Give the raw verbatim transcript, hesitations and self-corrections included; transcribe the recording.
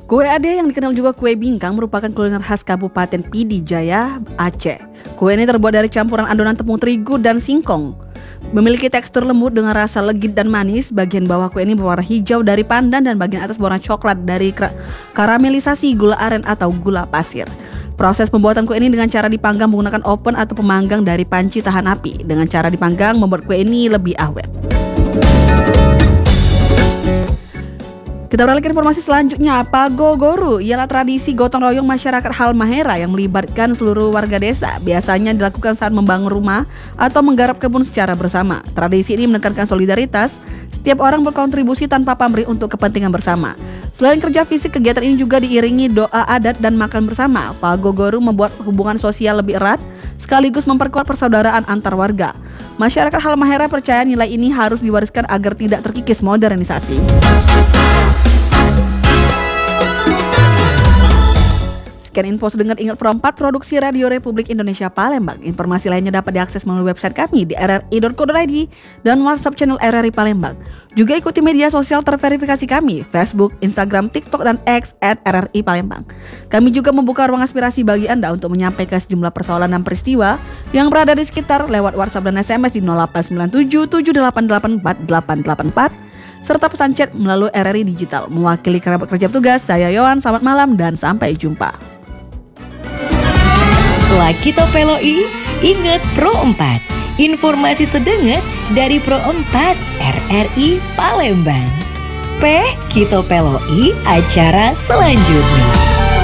Kue ade yang dikenal juga kue bingkang merupakan kuliner khas Kabupaten P D Jaya, Aceh. Kue ini terbuat dari campuran adonan tepung terigu dan singkong. Memiliki tekstur lembut dengan rasa legit dan manis. Bagian bawah kue ini berwarna hijau dari pandan dan bagian atas berwarna coklat dari karamelisasi gula aren atau gula pasir. Proses pembuatan kue ini dengan cara dipanggang menggunakan oven atau pemanggang dari panci tahan api. Dengan cara dipanggang membuat kue ini lebih awet. Kita beralih ke informasi selanjutnya. Pago Goro ialah tradisi gotong royong masyarakat Halmahera yang melibatkan seluruh warga desa. Biasanya dilakukan saat membangun rumah atau menggarap kebun secara bersama. Tradisi ini menekankan solidaritas. Setiap orang berkontribusi tanpa pamrih untuk kepentingan bersama. Selain kerja fisik, kegiatan ini juga diiringi doa adat dan makan bersama. Pago Goro membuat hubungan sosial lebih erat, sekaligus memperkuat persaudaraan antar warga. Masyarakat Halmahera percaya nilai ini harus diwariskan agar tidak terkikis modernisasi. Sekian info sedengar ingat Pro empat Produksi Radio Republik Indonesia Palembang. Informasi lainnya dapat diakses melalui website kami di r r i dot co dot i d dan WhatsApp channel R R I Palembang. Juga ikuti media sosial terverifikasi kami, Facebook, Instagram, TikTok, dan X at R R I Palembang. Kami juga membuka ruang aspirasi bagi Anda untuk menyampaikan sejumlah persoalan dan peristiwa yang berada di sekitar lewat WhatsApp dan S M S di nol delapan sembilan tujuh tujuh delapan delapan empat delapan delapan empat serta pesan chat melalui R R I Digital. Mewakili kerabat kerja petugas, saya Yohan, selamat malam dan sampai jumpa. Setelah kita peloi, ingat Pro empat. Informasi sedenget dari Pro empat R R I Palembang. Peh kita peloi acara selanjutnya.